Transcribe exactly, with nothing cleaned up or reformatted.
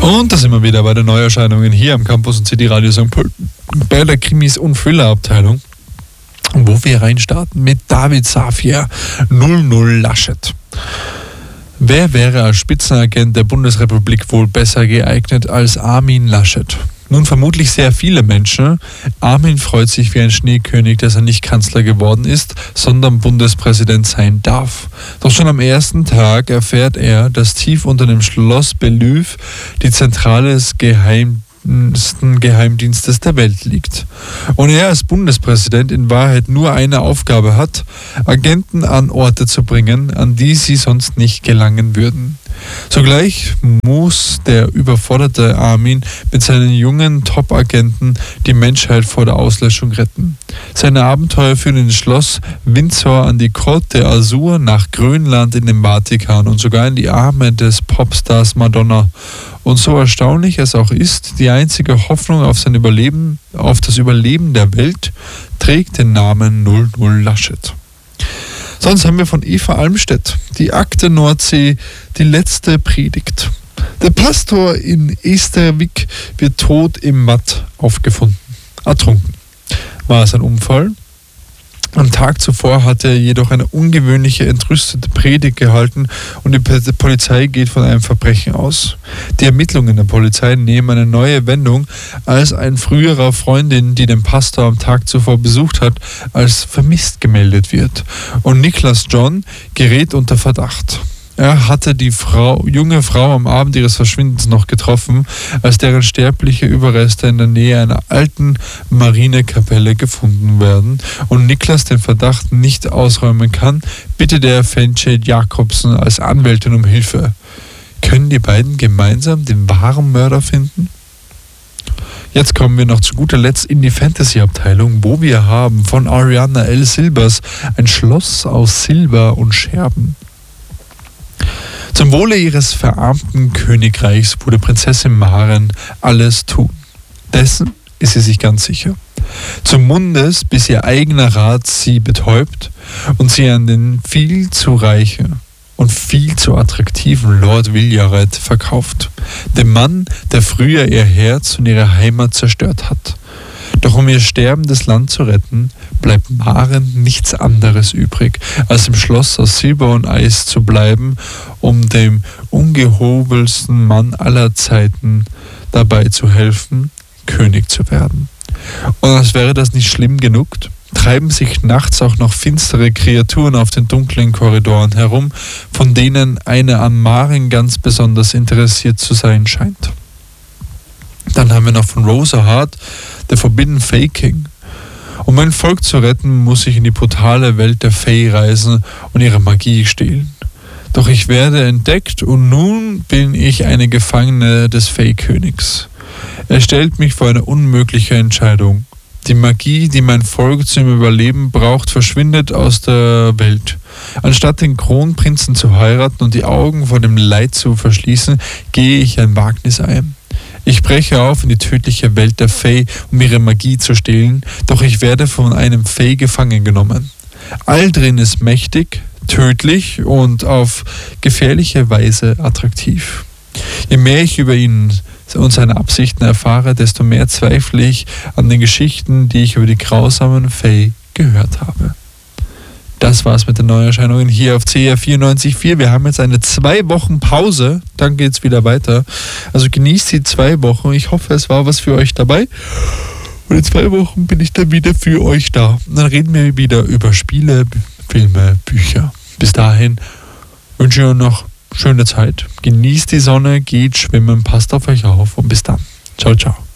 Und da sind wir wieder bei den Neuerscheinungen hier am Campus und City Radio Sankt Pölten bei der Krimis- und Thriller-Abteilung, wo wir reinstarten mit David Safir, null null Laschet. Wer wäre als Spitzenagent der Bundesrepublik wohl besser geeignet als Armin Laschet? Nun, vermutlich sehr viele Menschen. Armin freut sich wie ein Schneekönig, dass er nicht Kanzler geworden ist, sondern Bundespräsident sein darf. Doch schon am ersten Tag erfährt er, dass tief unter dem Schloss Bellevue die Zentrale des Geheim Geheimdienstes der Welt liegt. Und er als Bundespräsident in Wahrheit nur eine Aufgabe hat, Agenten an Orte zu bringen, an die sie sonst nicht gelangen würden. Sogleich muss der überforderte Armin mit seinen jungen Top-Agenten die Menschheit vor der Auslöschung retten. Seine Abenteuer führen ins Schloss Windsor, an die Côte d'Azur, nach Grönland, in den Vatikan und sogar in die Arme des Popstars Madonna. Und so erstaunlich es auch ist, die einzige Hoffnung auf sein Überleben, auf das Überleben der Welt, trägt den Namen null null Laschet. Sonst haben wir von Eva Almstedt, die Akte Nordsee, die letzte Predigt. Der Pastor in Estervik wird tot im Matt aufgefunden, ertrunken. War es ein Unfall? Am Tag zuvor hatte er jedoch eine ungewöhnliche, entrüstete Predigt gehalten und die Polizei geht von einem Verbrechen aus. Die Ermittlungen der Polizei nehmen eine neue Wendung, als ein früherer Freundin, die den Pastor am Tag zuvor besucht hat, als vermisst gemeldet wird. Und Niklas John gerät unter Verdacht. Er hatte die Frau, junge Frau am Abend ihres Verschwindens noch getroffen, als deren sterbliche Überreste in der Nähe einer alten Marinekapelle gefunden werden und Niklas den Verdacht nicht ausräumen kann, bittet er Fenchel Jakobsen als Anwältin um Hilfe. Können die beiden gemeinsam den wahren Mörder finden? Jetzt kommen wir noch zu guter Letzt in die Fantasy-Abteilung, wo wir haben von Ariana L. Silbers ein Schloss aus Silber und Scherben. Zum Wohle ihres verarmten Königreichs würde Prinzessin Maren alles tun. Dessen ist sie sich ganz sicher. Zum Mundes, bis ihr eigener Rat sie betäubt und sie an den viel zu reichen und viel zu attraktiven Lord Villaret verkauft. Dem Mann, der früher ihr Herz und ihre Heimat zerstört hat. Doch um ihr sterbendes Land zu retten, bleibt Maren nichts anderes übrig, als im Schloss aus Silber und Eis zu bleiben, um dem ungehobelsten Mann aller Zeiten dabei zu helfen, König zu werden. Und als wäre das nicht schlimm genug, treiben sich nachts auch noch finstere Kreaturen auf den dunklen Korridoren herum, von denen eine an Maren ganz besonders interessiert zu sein scheint. Dann haben wir noch von Rosa Hart, The Forbidden Faking. Um mein Volk zu retten, muss ich in die brutale Welt der Fae reisen und ihre Magie stehlen. Doch ich werde entdeckt und nun bin ich eine Gefangene des Fae-Königs. Er stellt mich vor eine unmögliche Entscheidung. Die Magie, die mein Volk zum Überleben braucht, verschwindet aus der Welt. Anstatt den Kronprinzen zu heiraten und die Augen vor dem Leid zu verschließen, gehe ich ein Wagnis ein. Ich breche auf in die tödliche Welt der Fae, um ihre Magie zu stehlen, doch ich werde von einem Fae gefangen genommen. Aldrin ist mächtig, tödlich und auf gefährliche Weise attraktiv. Je mehr ich über ihn und seine Absichten erfahre, desto mehr zweifle ich an den Geschichten, die ich über die grausamen Fae gehört habe. Das war's mit den Neuerscheinungen hier auf C R vierundneunzig Komma vier. Wir haben jetzt eine zwei Wochen Pause, dann geht's wieder weiter. Also genießt die zwei Wochen. Ich hoffe, es war was für euch dabei. Und in zwei Wochen bin ich dann wieder für euch da. Und dann reden wir wieder über Spiele, Filme, Bücher. Bis dahin wünsche ich euch noch schöne Zeit. Genießt die Sonne, geht schwimmen, passt auf euch auf und bis dann. Ciao, ciao.